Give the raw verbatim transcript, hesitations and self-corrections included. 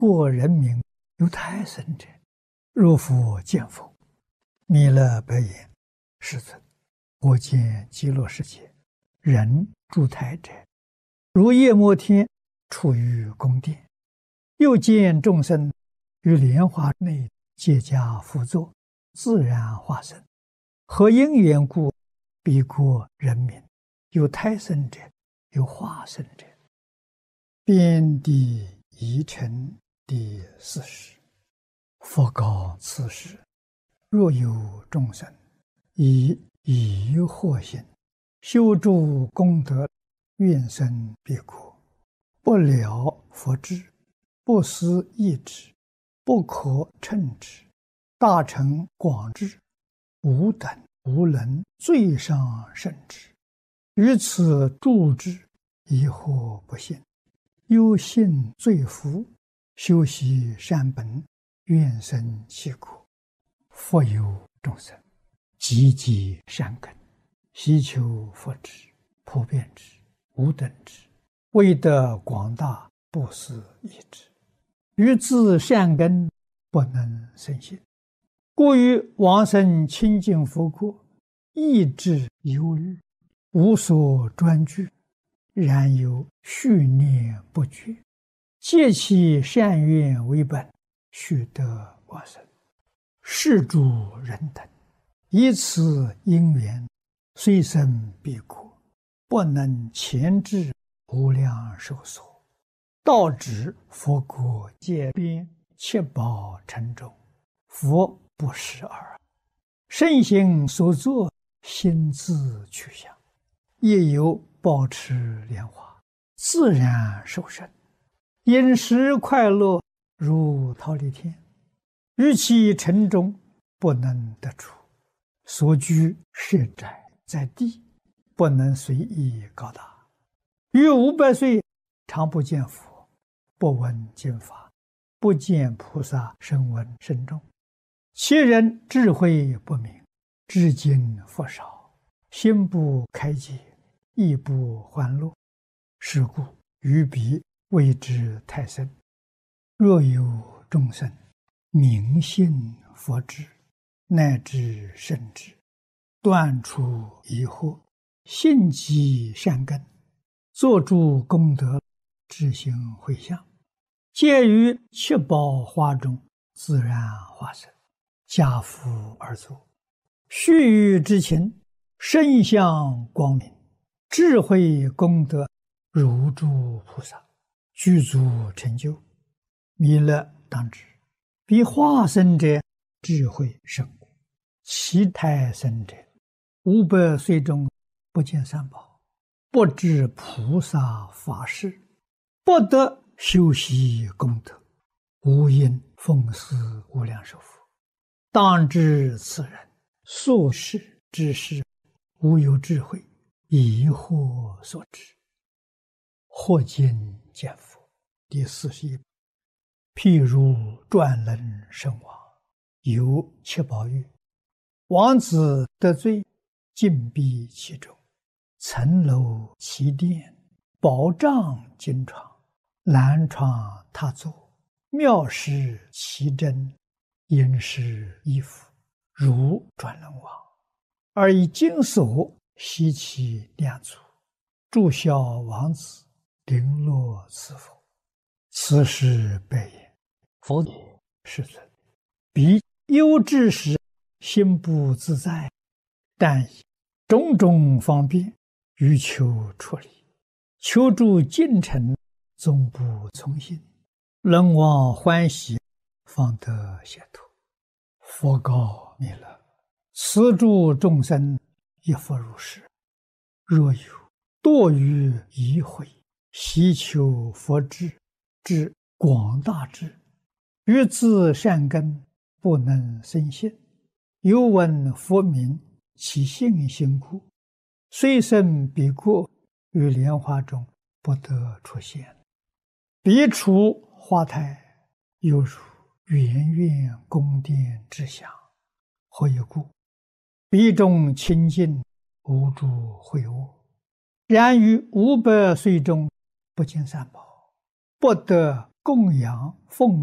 过人民有太甚者，若复见否？弥勒白言：世尊，我见极乐世界人住胎者，如夜摩天处于宫殿，又见众生于莲花内结跏趺坐，自然化身。何因缘故？彼国人民有胎生者，有化身者。遍地疑尘第四十。佛告此时：若有众生以疑惑心修诸功德，愿生彼国，不了佛智，不思议之，不可称之，大乘广智，无等无能最上甚至，于此住之，疑惑不信，忧信罪福，修习善本，愿生其国。复有众生积积善根，希求佛智，普遍之，无等之，为得广大，不思议之，于自善根不能生信，故于往生清净佛国，意志忧虑，无所专具，然有续念不绝，借其善愿为本，须得往生。是诸人等以此因缘，虽生彼国，不能前至无量寿所，到指佛国界边，七宝城中，佛不识耳。身行所作，心自去向，亦有保持莲花，自然受生，饮食快乐，如忉利天。于其城中不能得出，所居设宅在地，不能随意高大。于五百岁常不见佛，不闻经法，不见菩萨声闻甚众。其人智慧不明，至今佛少，心不开解，亦不欢乐。是故于彼谓之太深。若有众生明信佛智，乃至圣智，断除疑惑，信积善根，作诸功德，知行回向，皆于七宝花中自然化身，家父而坐，须臾之情，身相光明，智慧功德如诸菩萨，具足成就。弥勒当知，彼化身者智慧甚广，其胎生者五百岁中不见三宝，不知菩萨法事，不得修习功德，无因奉祀无量寿佛。当知此人所事之事，无有智慧，疑惑所致。或今见佛第四十一。譬如转轮圣王，有七宝玉，王子得罪，禁闭其中，层楼其殿，宝帐金床，兰床榻座，妙饰其珍，殷实衣服，如转轮王，而以金锁悉其两足，祝孝王子，绫罗赐福。此时白言：佛也，世尊，彼忧至时，心不自在，但以种种方便，欲求出离，求助进程，终不从心，人望欢喜，方得解脱。佛告弥勒：此诸众生亦复如是。若有堕于疑慧，希求佛智，至广大智，于自善根，不能生信，犹闻佛名，其信心故，虽生彼国，于莲花中不得出现。彼处花台，犹如圆圆宫殿之祥。何以故？彼中清净，无诸秽恶。然于五百岁中，不见三宝，不得供养奉